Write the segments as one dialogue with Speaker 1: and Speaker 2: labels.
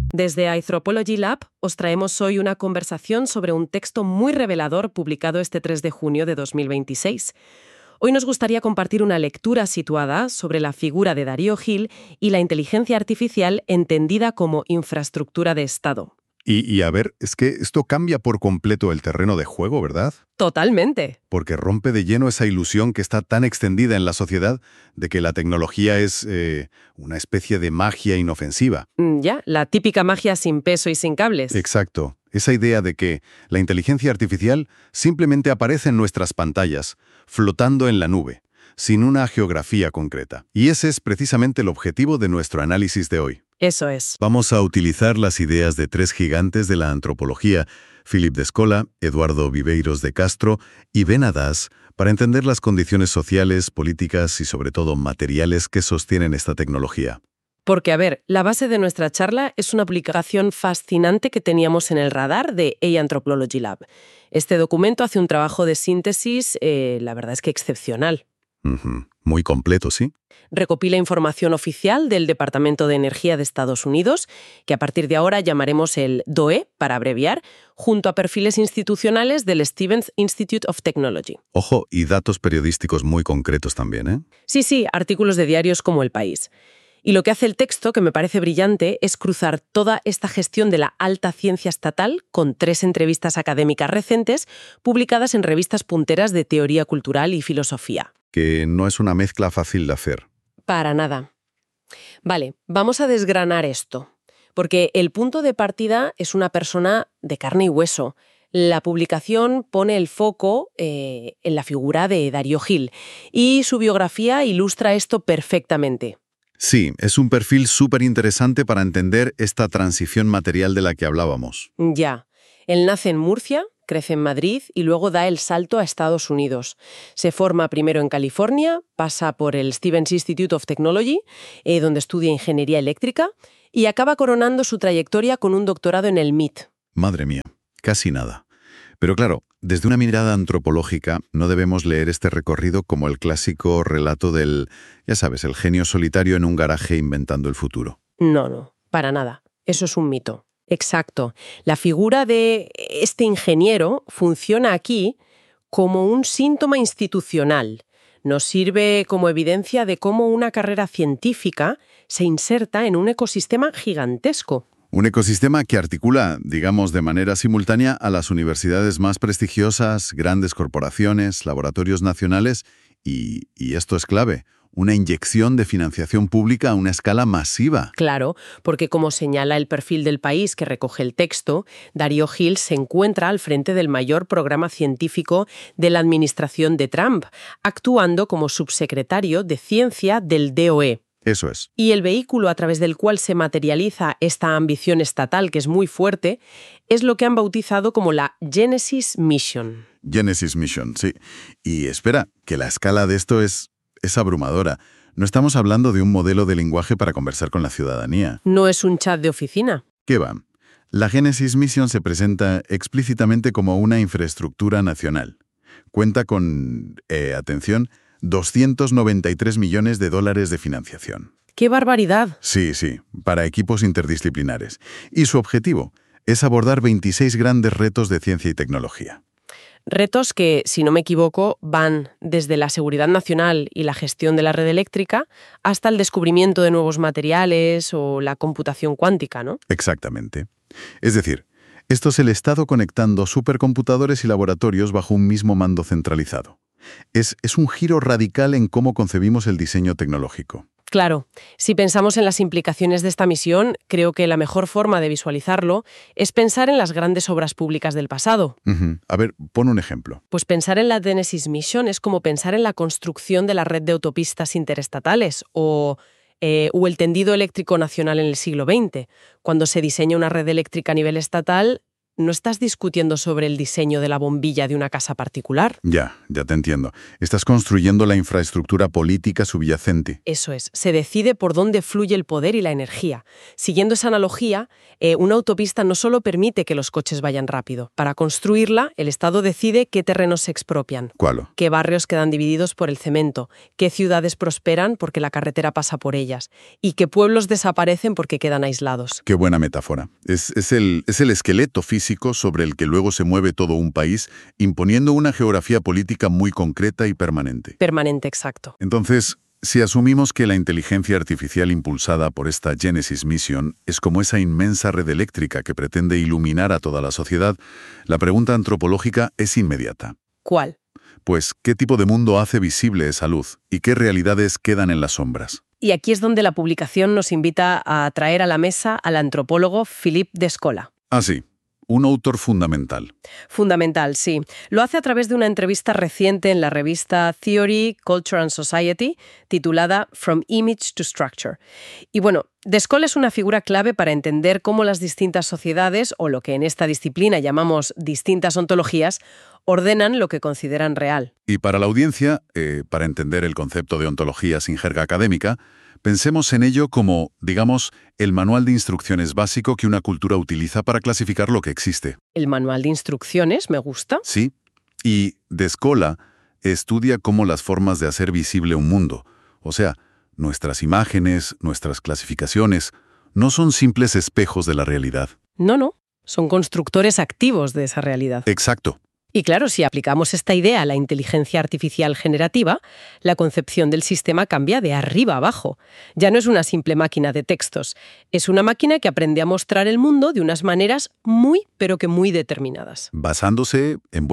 Speaker 1: Desde Anthropology Lab os traemos hoy una conversación sobre un texto muy revelador publicado este 3 de junio de 2026. Hoy nos gustaría compartir una lectura situada sobre la figura de Darío Gil y la inteligencia artificial entendida como infraestructura de Estado.
Speaker 2: Y a ver, es que esto cambia por completo el terreno de juego, ¿verdad?
Speaker 1: Totalmente.
Speaker 2: Porque rompe de lleno esa ilusión que está tan extendida en la sociedad de que la tecnología es una especie de magia inofensiva.
Speaker 1: Ya, la típica magia sin peso y sin cables.
Speaker 2: Exacto. Esa idea de que la inteligencia artificial simplemente aparece en nuestras pantallas, flotando en la nube, sin una geografía concreta. Y ese es precisamente el objetivo de nuestro análisis de hoy.
Speaker 1: Eso es.
Speaker 2: Vamos a utilizar las ideas de tres gigantes de la antropología, Philip de Escola, Eduardo Viveiros de Castro y Ben Haddad, para entender las condiciones sociales, políticas y sobre todo materiales que sostienen esta tecnología.
Speaker 1: Porque, a ver, la base de nuestra charla es una publicación fascinante que teníamos en el radar de Anthropology Lab. Este documento hace un trabajo de síntesis, la verdad es que excepcional.
Speaker 2: Muy completo, ¿sí?
Speaker 1: Recopila información oficial del Departamento de Energía de Estados Unidos, que a partir de ahora llamaremos el DOE, para abreviar, junto a perfiles institucionales del Stevens Institute of Technology.
Speaker 2: Ojo, y datos periodísticos muy concretos también, ¿eh?
Speaker 1: Sí, artículos de diarios como El País. Y lo que hace el texto, que me parece brillante, es cruzar toda esta gestión de la alta ciencia estatal con 3 entrevistas académicas recientes publicadas en revistas punteras de teoría cultural y filosofía.
Speaker 2: Que no es una mezcla fácil de hacer.
Speaker 1: Para nada. Vale, vamos a desgranar esto, porque el punto de partida es una persona de carne y hueso. La publicación pone el foco en la figura de Darío Gil, y su biografía ilustra esto perfectamente.
Speaker 2: Sí, es un perfil súper interesante para entender esta transición material de la que hablábamos.
Speaker 1: Ya. Él nace en Murcia, crece en Madrid y luego da el salto a Estados Unidos. Se forma primero en California, pasa por el Stevens Institute of Technology, donde estudia ingeniería eléctrica, y acaba coronando su trayectoria con un doctorado en el MIT.
Speaker 2: Madre mía, casi nada. Pero claro, desde una mirada antropológica no debemos leer este recorrido como el clásico relato del, ya sabes, el genio solitario en un garaje inventando el futuro.
Speaker 1: No, para nada. Eso es un mito. Exacto. La figura de este ingeniero funciona aquí como un síntoma institucional. Nos sirve como evidencia de cómo una carrera científica se inserta en un ecosistema gigantesco.
Speaker 2: Un ecosistema que articula, digamos, de manera simultánea a las universidades más prestigiosas, grandes corporaciones, laboratorios nacionales y esto es clave, una inyección de financiación pública a una escala masiva.
Speaker 1: Claro, porque como señala el perfil del País que recoge el texto, Darío Gil se encuentra al frente del mayor programa científico de la administración de Trump, actuando como subsecretario de Ciencia del DOE.
Speaker 2: Eso es.
Speaker 1: Y el vehículo a través del cual se materializa esta ambición estatal, que es muy fuerte, es lo que han bautizado como la Genesis Mission.
Speaker 2: Genesis Mission, sí. Y espera, que la escala de esto es abrumadora. No estamos hablando de un modelo de lenguaje para conversar con la ciudadanía.
Speaker 1: No es un chat de oficina.
Speaker 2: ¿Qué va? La Genesis Mission se presenta explícitamente como una infraestructura nacional. Cuenta con, atención, $293 millones de financiación.
Speaker 1: ¡Qué barbaridad!
Speaker 2: Sí, para equipos interdisciplinares. Y su objetivo es abordar 26 grandes retos de ciencia y tecnología.
Speaker 1: Retos que, si no me equivoco, van desde la seguridad nacional y la gestión de la red eléctrica hasta el descubrimiento de nuevos materiales o la computación cuántica, ¿no?
Speaker 2: Exactamente. Es decir, esto es el Estado conectando supercomputadores y laboratorios bajo un mismo mando centralizado. Es un giro radical en cómo concebimos el diseño tecnológico.
Speaker 1: Claro, si pensamos en las implicaciones de esta misión, creo que la mejor forma de visualizarlo es pensar en las grandes obras públicas del pasado.
Speaker 2: A ver, pon un ejemplo.
Speaker 1: Pues pensar en la Genesis Mission es como pensar en la construcción de la red de autopistas interestatales o el tendido eléctrico nacional en el siglo XX. Cuando se diseña una red eléctrica a nivel estatal, no estás discutiendo sobre el diseño de la bombilla de una casa particular.
Speaker 2: Ya te entiendo. Estás construyendo la infraestructura política subyacente.
Speaker 1: Eso es, se decide por dónde fluye el poder y la energía. Siguiendo esa analogía, una autopista no solo permite que los coches vayan rápido. Para construirla, el Estado decide qué terrenos se expropian,
Speaker 2: ¿Cuál?
Speaker 1: qué barrios quedan divididos por el cemento, qué ciudades prosperan porque la carretera pasa por ellas y qué pueblos desaparecen porque quedan aislados.
Speaker 2: Qué buena metáfora. Es el esqueleto físico sobre el que luego se mueve todo un país, imponiendo una geografía política muy concreta y permanente.
Speaker 1: Permanente, exacto.
Speaker 2: Entonces, si asumimos que la inteligencia artificial impulsada por esta Genesis Mission es como esa inmensa red eléctrica que pretende iluminar a toda la sociedad, la pregunta antropológica es inmediata.
Speaker 1: ¿Cuál?
Speaker 2: Pues, ¿qué tipo de mundo hace visible esa luz y qué realidades quedan en las sombras?
Speaker 1: Y aquí es donde la publicación nos invita a traer a la mesa al antropólogo Philippe Descola.
Speaker 2: Ah, sí. Un autor fundamental.
Speaker 1: Fundamental, sí. Lo hace a través de una entrevista reciente en la revista Theory, Culture and Society, titulada From Image to Structure. Y bueno, Descola es una figura clave para entender cómo las distintas sociedades, o lo que en esta disciplina llamamos distintas ontologías, ordenan lo que consideran real.
Speaker 2: Y para la audiencia, para entender el concepto de ontología sin jerga académica, pensemos en ello como, digamos, el manual de instrucciones básico que una cultura utiliza para clasificar lo que existe.
Speaker 1: El manual de instrucciones, me gusta.
Speaker 2: Sí, y Descola estudia cómo las formas de hacer visible un mundo, o sea, nuestras imágenes, nuestras clasificaciones, no son simples espejos de la realidad.
Speaker 1: No, son constructores activos de esa realidad.
Speaker 2: Exacto.
Speaker 1: Y claro, si aplicamos esta idea a la inteligencia artificial generativa, la concepción del sistema cambia de arriba a abajo. Ya no es una simple máquina de textos, es una máquina que aprende a mostrar el mundo de unas maneras muy, pero que muy determinadas.
Speaker 2: Basándose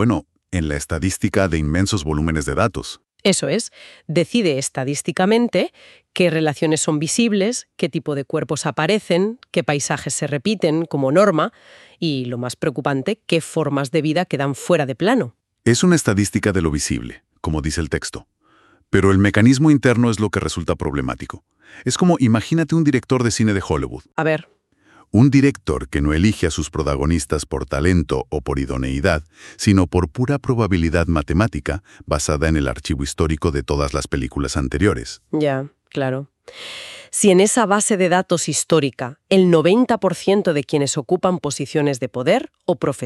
Speaker 2: en la estadística de inmensos volúmenes de datos.
Speaker 1: Eso es, decide estadísticamente qué relaciones son visibles, qué tipo de cuerpos aparecen, qué paisajes se repiten como norma y, lo más preocupante, qué formas de vida quedan fuera de plano.
Speaker 2: Es una estadística de lo visible, como dice el texto. Pero el mecanismo interno es lo que resulta problemático. Es como, imagínate un director de cine de Hollywood.
Speaker 1: A ver.
Speaker 2: Un director que no elige a sus protagonistas por talento o por idoneidad, sino por pura probabilidad matemática basada en el archivo histórico de todas las películas anteriores.
Speaker 1: Ya, claro. Si en esa base de datos histórica el 90% de quienes ocupan posiciones de poder o profesión